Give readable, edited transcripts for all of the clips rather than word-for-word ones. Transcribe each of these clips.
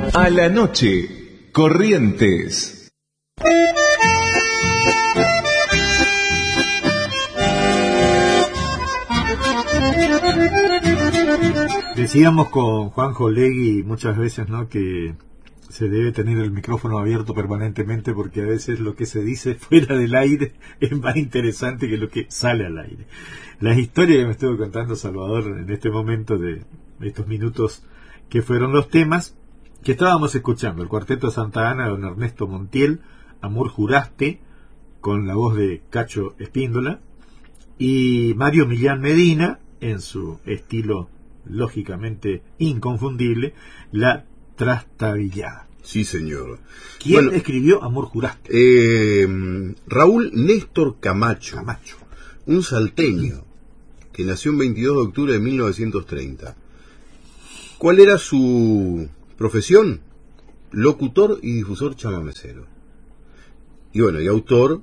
A la noche, Corrientes. Decíamos con Juanjo Legui muchas veces, ¿no?, que se debe tener el micrófono abierto permanentemente, porque a veces lo que se dice fuera del aire es más interesante que lo que sale al aire. Las historias que me estuvo contando Salvador en este momento, de estos minutos que fueron los temas que estábamos escuchando: el Cuarteto Santa Ana, don Ernesto Montiel, Amor Juraste, con la voz de Cacho Espíndola, y Mario Millán Medina, en su estilo lógicamente inconfundible, La Trastabillada. Sí, señor. ¿Quién escribió Amor Juraste? Raúl Néstor Camacho, Camacho, un salteño que nació el 22 de octubre de 1930. ¿Cuál era su profesión? Locutor y difusor chamamecero. Y bueno, y autor,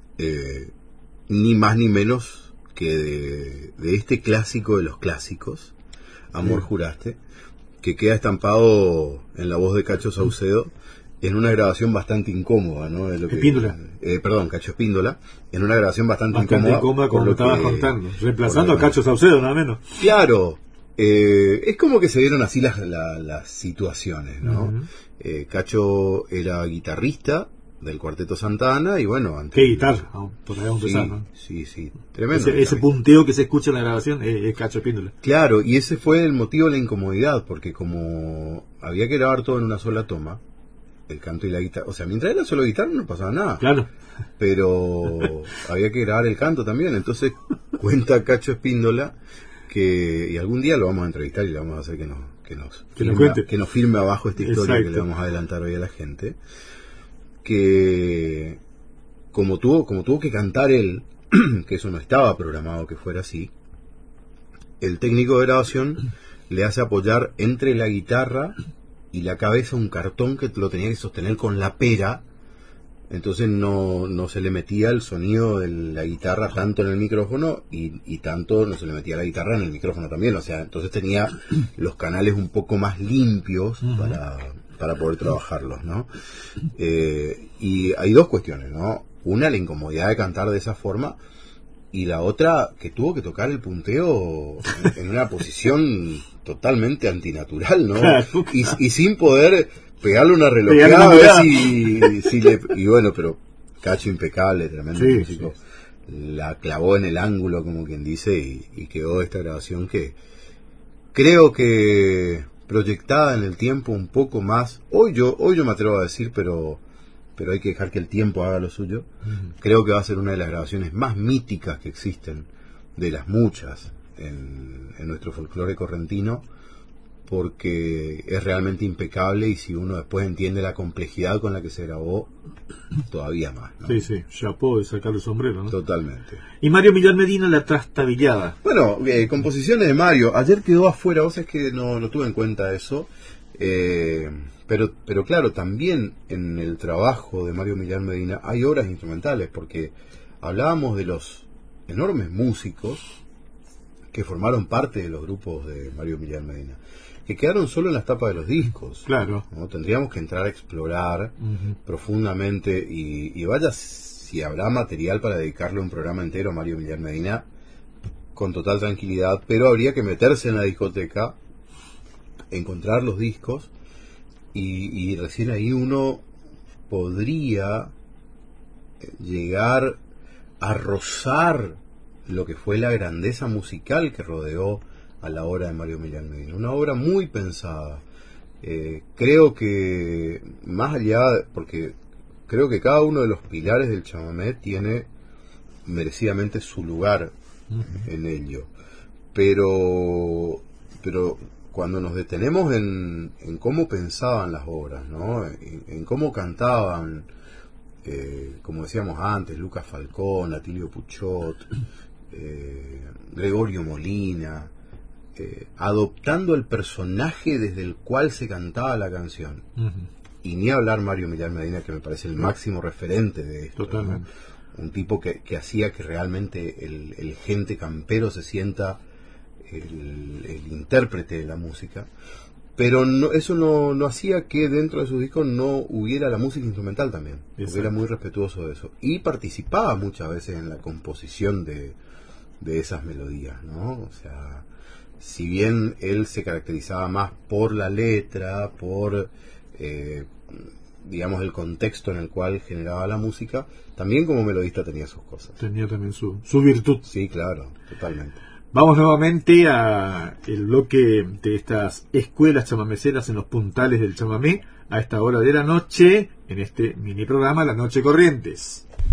ni más ni menos que de este clásico de los clásicos, Amor Juraste, que queda estampado en la voz de Cacho Saucedo en una grabación bastante incómoda, ¿no? Cacho Espíndola, en una grabación bastante incómoda, como estabas contando, reemplazando a Cacho Saucedo, nada menos. Claro, es como que se dieron así las situaciones, ¿no? Uh-huh. Cacho era guitarrista del Cuarteto Santa Ana, y bueno... ¿Qué guitarra? Por ahí vamos a empezar, ¿no? Sí, tremendo. Ese punteo que se escucha en la grabación es Cacho Espíndola. Claro, y ese fue el motivo de la incomodidad, porque como había que grabar todo en una sola toma, el canto y la guitarra, o sea, mientras era solo guitarra no pasaba nada. Claro. Pero había que grabar el canto también, entonces cuenta Cacho Espíndola que, y algún día lo vamos a entrevistar y le vamos a hacer que nos firme abajo esta historia. Exacto. Que le vamos a adelantar hoy a la gente, que como tuvo que cantar él, que eso no estaba programado que fuera así, el técnico de grabación le hace apoyar entre la guitarra y la cabeza un cartón que lo tenía que sostener con la pera, entonces no se le metía el sonido de la guitarra tanto en el micrófono y tanto no se le metía la guitarra en el micrófono también, o sea, entonces tenía los canales un poco más limpios para poder trabajarlos, ¿no? Y hay dos cuestiones, ¿no? Una, la incomodidad de cantar de esa forma, y la otra, que tuvo que tocar el punteo en una posición totalmente antinatural, ¿no? Y sin poder pegarle una relojeada a ver si le... Y bueno, pero Cacho impecable, tremendo músico. Sí. La clavó en el ángulo, como quien dice, y quedó esta grabación que creo que proyectada en el tiempo un poco más. Hoy yo me atrevo a decir, pero hay que dejar que el tiempo haga lo suyo. Creo que va a ser una de las grabaciones más míticas que existen, de las muchas en nuestro folclore correntino, porque es realmente impecable, y si uno después entiende la complejidad con la que se grabó, todavía más, ¿no? Sí, chapó de sacar el sombrero, ¿no? Totalmente. Y Mario Millán Medina, La Trastabillada. Bueno, composiciones de Mario. Ayer quedó afuera, vos sabés que no tuve en cuenta eso, pero claro, también en el trabajo de Mario Millán Medina hay obras instrumentales, porque hablábamos de los enormes músicos que formaron parte de los grupos de Mario Millán Medina, que quedaron solo en las tapas de los discos. Claro. ¿No? Tendríamos que entrar a explorar profundamente, y vaya si habrá material para dedicarle un programa entero a Mario Millán Medina, con total tranquilidad, pero habría que meterse en la discoteca, encontrar los discos, y recién ahí uno podría llegar a rozar lo que fue la grandeza musical que rodeó a la obra de Mario Millán Medina. Una obra muy pensada. Creo que, más allá, porque creo que cada uno de los pilares del chamamé tiene merecidamente su lugar en ello. Pero cuando nos detenemos en cómo pensaban las obras, ¿no? En cómo cantaban, como decíamos antes, Lucas Falcón, Atilio Puchot, Gregorio Molina, adoptando el personaje desde el cual se cantaba la canción. Y ni hablar Mario Millán Medina, que me parece el máximo referente de esto. Totalmente. ¿No? Un tipo que hacía que realmente el gente campero se sienta el intérprete de la música. Pero no, eso no hacía que dentro de sus discos no hubiera la música instrumental también, porque Exacto. era muy respetuoso de eso. Y participaba muchas veces en la composición de esas melodías, ¿no? O sea, si bien él se caracterizaba más por la letra, por, digamos, el contexto en el cual generaba la música, también como melodista tenía sus cosas. Tenía también su virtud. Sí, claro, totalmente. Vamos nuevamente a el bloque de estas escuelas chamameceras en los puntales del chamamé a esta hora de la noche, en este mini programa La Noche Corrientes.